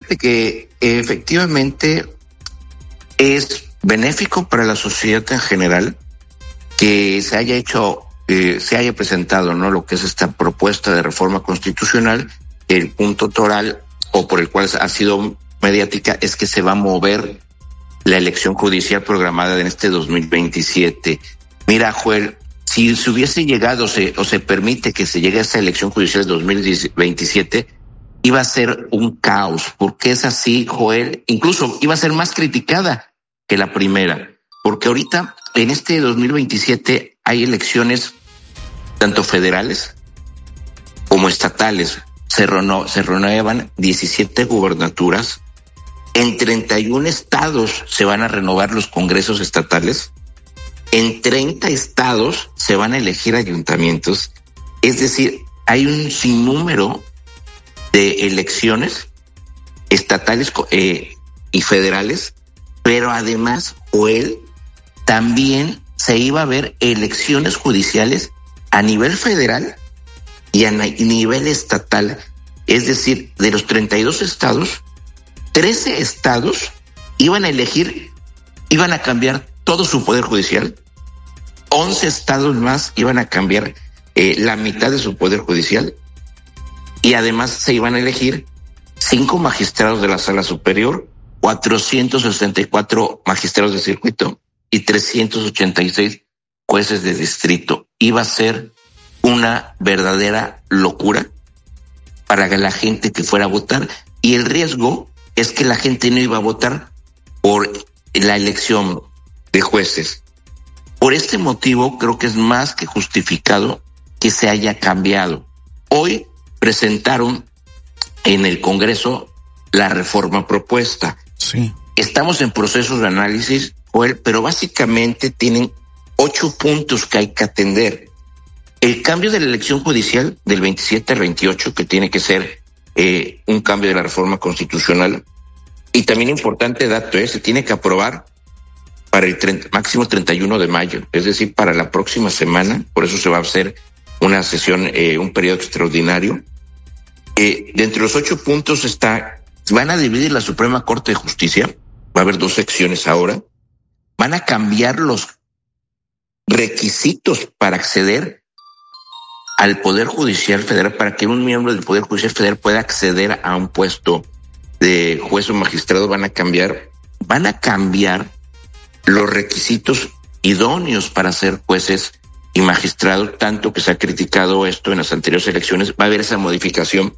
fíjate que efectivamente es benéfico para la sociedad en general que se haya presentado, ¿no?, lo que es esta propuesta de reforma constitucional. El punto toral, o por el cual ha sido mediática, es que se va a mover la elección judicial programada en este 2027. Mira, Joel, si se hubiese llegado o se permite que se llegue a esa elección judicial de 2027, iba a ser un caos. ¿Por qué es así, Joel? Incluso iba a ser más criticada que la primera, porque ahorita en este 2027 hay elecciones tanto federales como estatales. Se renuevan 17 gubernaturas. En 31 estados se van a renovar los congresos estatales. En 30 estados se van a elegir ayuntamientos. Es decir, hay un sinnúmero de elecciones estatales y federales, pero además, Joel, también se iba a ver elecciones judiciales a nivel federal y a nivel estatal. Es decir, de los 32 estados, 13 estados iban a cambiar todo su poder judicial. 11 estados más iban a cambiar la mitad de su poder judicial. Y además se iban a elegir 5 magistrados de la Sala Superior, 464 magistrados de circuito y 386 jueces de distrito. Iba a ser una verdadera locura para la gente que fuera a votar, y el riesgo es que la gente no iba a votar por la elección de jueces. Por este motivo, creo que es más que justificado que se haya cambiado. Hoy presentaron en el Congreso la reforma propuesta. Sí. Estamos en procesos de análisis, Joel, pero básicamente tienen 8 puntos que hay que atender. El cambio de la elección judicial del 27 al 28, que tiene que ser un cambio de la reforma constitucional. Y también importante dato, se tiene que aprobar para el máximo 31 de mayo, es decir, para la próxima semana. Por eso se va a hacer una sesión, un periodo extraordinario. De entre los 8 puntos van a dividir la Suprema Corte de Justicia, va a haber 2 secciones ahora, van a cambiar los requisitos para acceder al Poder Judicial Federal, para que un miembro del Poder Judicial Federal pueda acceder a un puesto de juez o magistrado. Van a cambiar los requisitos idóneos para ser jueces y magistrados, tanto que se ha criticado esto en las anteriores elecciones. Va a haber esa modificación.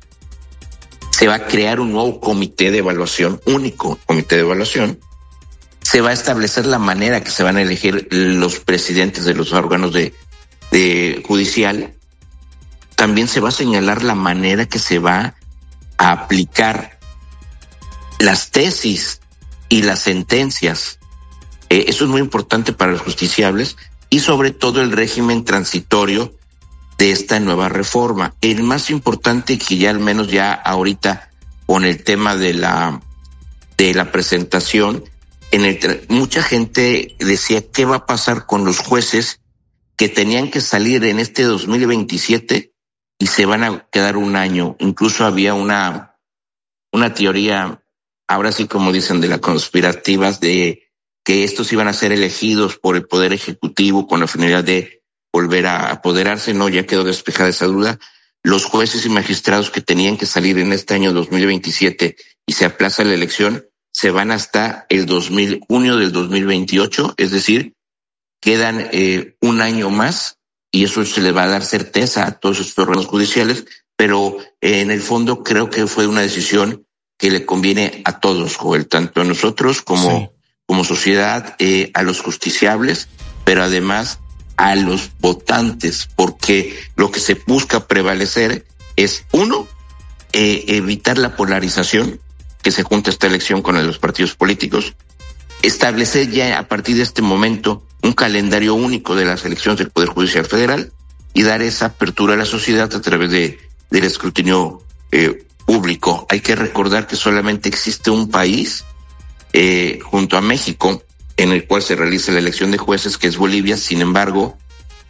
Se va a crear un nuevo comité de evaluación, único comité de evaluación. Se va a establecer la manera que se van a elegir los presidentes de los órganos de judicial. También se va a señalar la manera que se va a aplicar las tesis y las sentencias. Eso es muy importante para los justiciables, y sobre todo el régimen transitorio de esta nueva reforma. El más importante, que ya al menos ya ahorita con el tema de la presentación, mucha gente decía qué va a pasar con los jueces que tenían que salir en este 2027 y se van a quedar un año. Incluso había una teoría, ahora sí como dicen, de las conspirativas, de que estos iban a ser elegidos por el Poder Ejecutivo con la finalidad de volver a apoderarse. No, ya quedó despejada esa duda. Los jueces y magistrados que tenían que salir en este año 2027 y se aplaza la elección, se van hasta el junio del 2028, es decir, quedan un año más, y eso se le va a dar certeza a todos estos órganos judiciales, pero en el fondo creo que fue una decisión que le conviene a todos, Joel, tanto a nosotros como sociedad, a los justiciables, pero además a los votantes, porque lo que se busca prevalecer es, uno, evitar la polarización que se junta esta elección con los partidos políticos, establecer ya a partir de este momento un calendario único de las elecciones del Poder Judicial Federal y dar esa apertura a la sociedad a través del escrutinio público. Hay que recordar que solamente existe un país junto a México en el cual se realiza la elección de jueces, que es Bolivia. Sin embargo,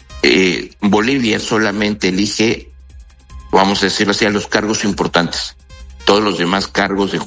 Bolivia solamente elige, vamos a decirlo así, a los cargos importantes. Todos los demás cargos de